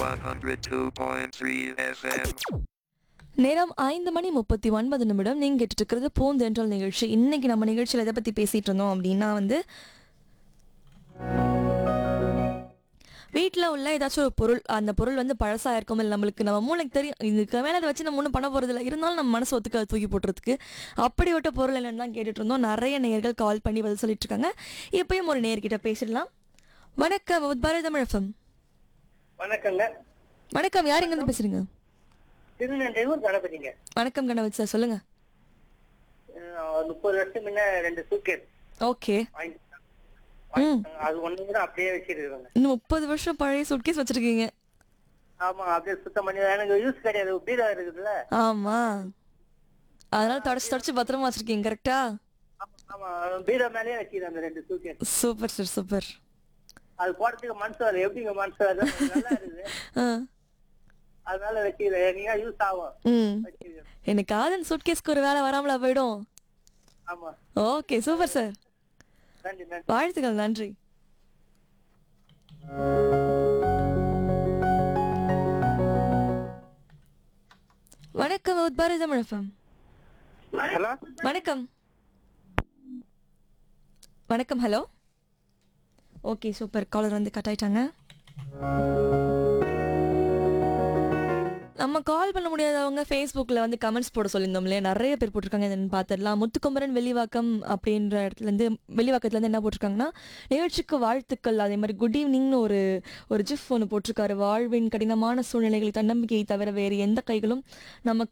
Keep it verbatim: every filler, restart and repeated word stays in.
one hundred two point three F M. நேரம் ஐந்து மணி முப்பத்தி ஒன்பது நிமிடம். நீங்கள் கேட்டுட்டு இருக்கிறது பூந்தென்றல் நிகழ்ச்சி. இன்னைக்கு நம்ம நிகழ்ச்சியில் எதை பற்றி பேசிகிட்டு இருந்தோம் அப்படின்னா வந்து வீட்டில் உள்ள ஏதாச்சும் ஒரு பொருள், அந்த பொருள் வந்து பழசாக இருக்கும், இல்லை நம்மளுக்கு நம்ம மூளைக்கு தெரியும் இதுக்கு மேலே அதை வச்சு நம்ம ஒன்றும் பண்ண போகிறது இல்லை, இருந்தாலும் நம்ம மனசு ஒத்துக்க அதை தூக்கி போட்டுறதுக்கு அப்படிப்பட்ட பொருள் என்னென்னு தான் கேட்டுட்டு இருந்தோம். நிறைய நேயர்கள் கால் பண்ணி பதில் சொல்லிட்டு இருக்காங்க. இப்பயும் ஒரு நேயர்கிட்ட பேசிடலாம். வணக்கம் பாரதமிழ் எஃப்எம். வணக்கங்க. வணக்கம், யார் எங்கேருந்து பேசுறீங்க? திருநெல்வேலூர் கணபதிங்க. வணக்கம் கணபதி சார், சொல்லுங்க. அஹ் முப்பது வருஷம் முன்ன ரெண்டு சூட்கேஸ் ஓகே. அது ஒண்ணு கூட அப்படியே வச்சிருக்காங்க. இன்னும் முப்பது வருஷம் பழைய சூட்கேஸ் வச்சிருக்கீங்க? ஆமா, அப்படியே சுத்தம் பண்ணி எனக்கு யூஸ் கிடையாது, பீரோ இருக்குதுல்ல. ஆமா, அதனால தொடச்சு தொடச்சு பத்திரமா வச்சிருக்கீங்க, கரெக்டா? ஆமா, பீரோ மேலேயே வச்சிருக்கேன் அந்த ரெண்டு சூட்கேஸ். Super sir, super. அது போடுறதுக்கு மனசு வரல, எப்படிங்க மனசு வரல, நல்லா இருக்குது அதனால வச்சிருக்கேன். நீங்க யூஸ் ஆகும். ம், எனக்கு காதன் சூட்கேஸ்க்கு ஒரு வேலை வராமலா போயிடும். ஆமா, ஓகே, சூப்பர் சார், நன்றி நன்றி. வாழ்த்துக்கள், நன்றி. வணக்கம் பாரதமிழ் எஃப்எம். ஹலோ, வணக்கம். வணக்கம், ஹலோ. ஓகே, சூப்பர், காலர் வந்து கட் ஆயிட்டாங்க. நம்ம கால் பண்ண முடியாதவங்க ஃபேஸ்புக்கில் வந்து கமெண்ட்ஸ் போட சொல்லியிருந்தோம் இல்லையா, நிறைய பேர் போட்டிருக்காங்க. என்னென்னு பார்த்துடலாம். முத்துக்குமரன் வெளிவாக்கம் அப்படின்ற இடத்துலேருந்து, வெளிவாக்கத்துலேருந்து என்ன போட்டிருக்காங்கன்னா, நிகழ்ச்சிக்கு வாழ்த்துக்கள், அதே மாதிரி குட் ஈவினிங்னு ஒரு ஒரு ஜிஃப் ஒன்று போட்டிருக்காரு. வாழ்வின் கடினமான சூழ்நிலைகளில் தன்னம்பிக்கையை தவிர வேறு எந்த கைகளும் நம்ம